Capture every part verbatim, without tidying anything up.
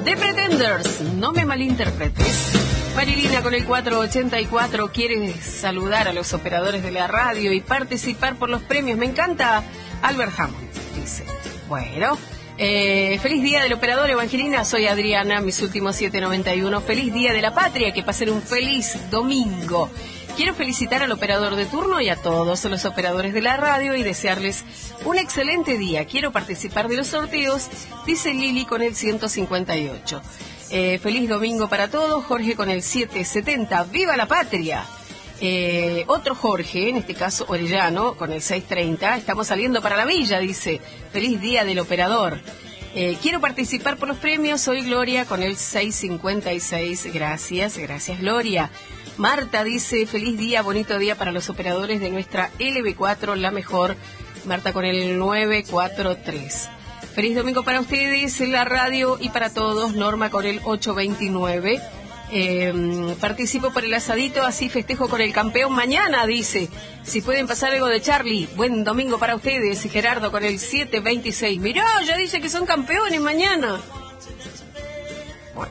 The Pretenders, no me malinterpretes. Marilina con el cuatro ochenta y cuatro quiere saludar a los operadores de la radio y participar por los premios. Me encanta Albert Hammond, dice. Bueno, eh, feliz día del operador, Evangelina. Soy Adriana, mis últimos siete noventa y uno. Feliz día de la patria, que pasen un feliz domingo. Quiero felicitar al operador de turno y a todos los operadores de la radio y desearles un excelente día. Quiero participar de los sorteos, dice Lili con el ciento cincuenta y ocho. Eh, feliz domingo para todos. Jorge con el setecientos setenta. ¡Viva la patria! Eh, otro Jorge, en este caso Orellano, con el seiscientos treinta. Estamos saliendo para la villa, dice. Feliz día del operador. Eh, quiero participar por los premios. Soy Gloria con el seiscientos cincuenta y seis. Gracias, gracias Gloria. Marta dice, feliz día, bonito día para los operadores de nuestra L B cuatro, la mejor. Marta con el nueve cuatro tres. Feliz domingo para ustedes en la radio y para todos. Norma con el ocho veintinueve. Eh, participo por el asadito, así festejo con el campeón mañana, dice. Si pueden pasar algo de Charlie. Buen domingo para ustedes. Gerardo con el siete veintiséis. Mirá, ya dice que son campeones mañana. Bueno.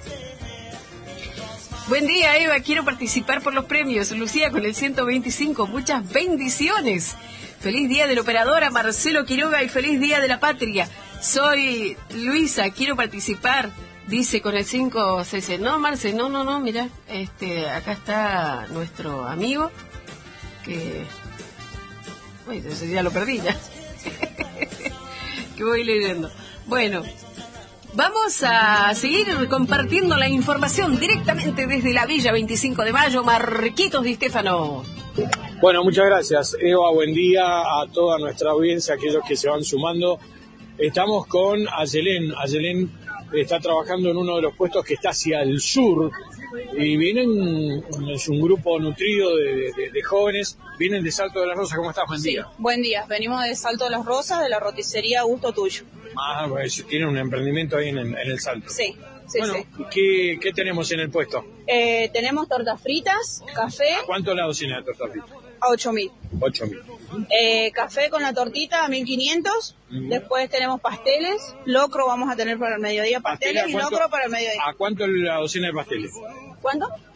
Buen día, Eva, quiero participar por los premios. Lucía con el ciento veinticinco, muchas bendiciones. Feliz día del operador a Marcelo Quiroga y feliz día de la patria. Soy Luisa, quiero participar, dice con el cinco sesenta. No, Marce, no, no, no, mira, este, acá está nuestro amigo, que... Uy, ese día lo perdí ya. Que voy leyendo. Bueno... Vamos a seguir compartiendo la información directamente desde la Villa veinticinco de mayo. Marquitos Di Stefano. Bueno, muchas gracias, Eva. Buen día a toda nuestra audiencia, aquellos que se van sumando. Estamos con Ayelén. Ayelén está trabajando en uno de los puestos que está hacia el sur. Y vienen, es un grupo nutrido de, de, de jóvenes, vienen de Salto de las Rosas. ¿Cómo estás? Buen día. Sí, buen día. Venimos de Salto de las Rosas, de la roticería Gusto Tuyo. Ah, pues tienen un emprendimiento ahí en, en el Salto. Sí, sí, bueno, sí. ¿qué, ¿qué tenemos en el puesto? Eh, tenemos tortas fritas, café. ¿A cuánto la docena de tortas fritas? A ocho mil. ocho mil. Eh, café con la tortita a mil quinientos. Mm. Después tenemos pasteles. Locro vamos a tener para el mediodía. Pasteles y locro para el mediodía. ¿A cuánto la docena de pasteles? ¿Cuánto?